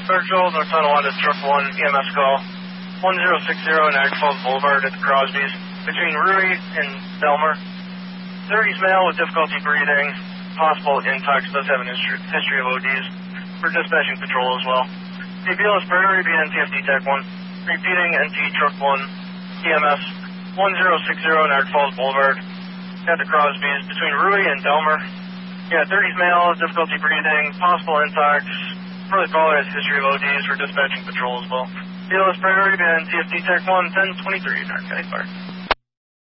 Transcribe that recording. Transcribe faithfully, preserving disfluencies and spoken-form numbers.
Birchville, North Tonawanda, Truck one, E M S call. one zero six zero Niagara Falls Boulevard at the Crosby's, between Rui and Delmer. thirties male with difficulty breathing, possible intox, does have an history, history of O Ds. For dispatching patrol as well. The Bealis Prairie, B N T F D Tech one. Repeating, N T Truck one, E M S, one zero six zero Niagara Falls Boulevard at the Crosby's, between Rui and Delmer. Yeah, thirties male, difficulty breathing, possible intox. For the caller has history of O Ds for dispatching patrol as well. Bealis Prairie, B N T F D Tech one, ten twenty-three, Narcotic Park.